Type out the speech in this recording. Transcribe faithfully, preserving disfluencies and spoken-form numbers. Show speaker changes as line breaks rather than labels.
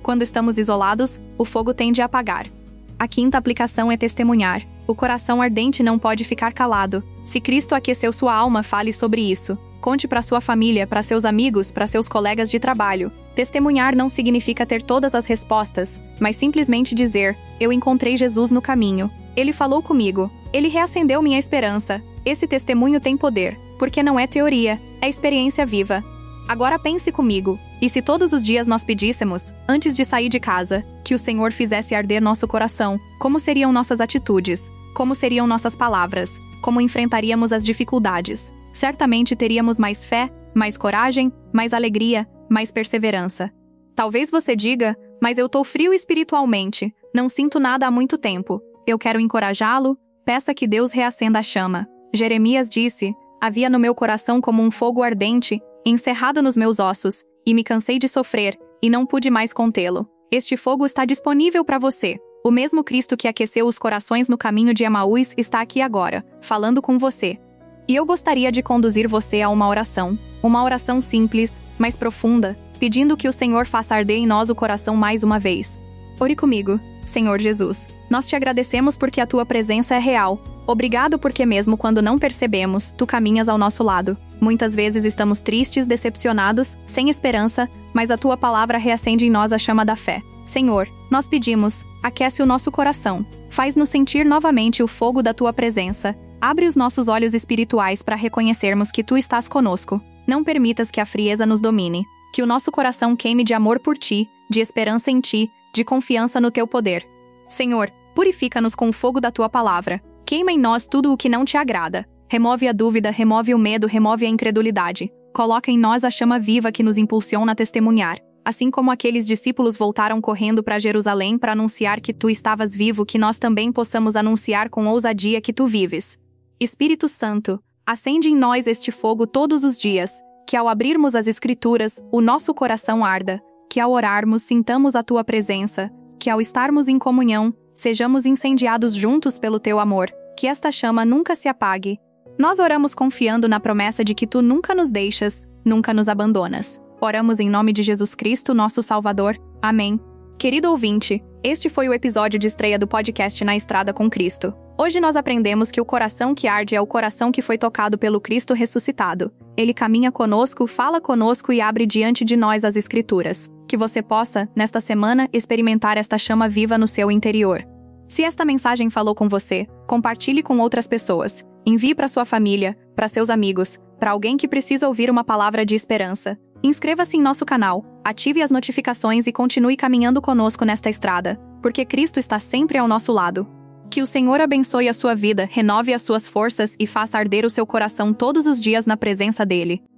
Quando estamos isolados, o fogo tende a apagar. A quinta aplicação é testemunhar. O coração ardente não pode ficar calado. Se Cristo aqueceu sua alma, fale sobre isso. Conte para sua família, para seus amigos, para seus colegas de trabalho. Testemunhar não significa ter todas as respostas, mas simplesmente dizer: eu encontrei Jesus no caminho. Ele falou comigo. Ele reacendeu minha esperança. Esse testemunho tem poder, porque não é teoria, é experiência viva. Agora pense comigo. E se todos os dias nós pedíssemos, antes de sair de casa, que o Senhor fizesse arder nosso coração, como seriam nossas atitudes? Como seriam nossas palavras? Como enfrentaríamos as dificuldades? Certamente teríamos mais fé, mais coragem, mais alegria, mais perseverança. Talvez você diga: mas eu tô frio espiritualmente, não sinto nada há muito tempo. Eu quero encorajá-lo, peça que Deus reacenda a chama. Jeremias disse: havia no meu coração como um fogo ardente, encerrado nos meus ossos, e me cansei de sofrer, e não pude mais contê-lo. Este fogo está disponível para você. O mesmo Cristo que aqueceu os corações no caminho de Emaús está aqui agora, falando com você. E eu gostaria de conduzir você a uma oração. Uma oração simples, mas profunda, pedindo que o Senhor faça arder em nós o coração mais uma vez. Ore comigo. Senhor Jesus, nós te agradecemos porque a tua presença é real. Obrigado porque mesmo quando não percebemos, tu caminhas ao nosso lado. Muitas vezes estamos tristes, decepcionados, sem esperança, mas a tua palavra reacende em nós a chama da fé. Senhor, nós pedimos, aquece o nosso coração. Faz-nos sentir novamente o fogo da tua presença. Abre os nossos olhos espirituais para reconhecermos que tu estás conosco. Não permitas que a frieza nos domine. Que o nosso coração queime de amor por ti, de esperança em ti, de confiança no teu poder. Senhor, purifica-nos com o fogo da tua palavra. Queima em nós tudo o que não te agrada. Remove a dúvida, remove o medo, remove a incredulidade. Coloca em nós a chama viva que nos impulsiona a testemunhar. Assim como aqueles discípulos voltaram correndo para Jerusalém para anunciar que tu estavas vivo, que nós também possamos anunciar com ousadia que tu vives. Espírito Santo, acende em nós este fogo todos os dias, que ao abrirmos as Escrituras, o nosso coração arda, que ao orarmos sintamos a tua presença, que ao estarmos em comunhão, sejamos incendiados juntos pelo teu amor, que esta chama nunca se apague. Nós oramos confiando na promessa de que tu nunca nos deixas, nunca nos abandonas. Oramos em nome de Jesus Cristo, nosso Salvador. Amém. Querido ouvinte, este foi o episódio de estreia do podcast Na Estrada com Cristo. Hoje nós aprendemos que o coração que arde é o coração que foi tocado pelo Cristo ressuscitado. Ele caminha conosco, fala conosco e abre diante de nós as Escrituras. Que você possa, nesta semana, experimentar esta chama viva no seu interior. Se esta mensagem falou com você, compartilhe com outras pessoas. Envie para sua família, para seus amigos, para alguém que precisa ouvir uma palavra de esperança. Inscreva-se em nosso canal, ative as notificações e continue caminhando conosco nesta estrada, porque Cristo está sempre ao nosso lado. Que o Senhor abençoe a sua vida, renove as suas forças e faça arder o seu coração todos os dias na presença dele.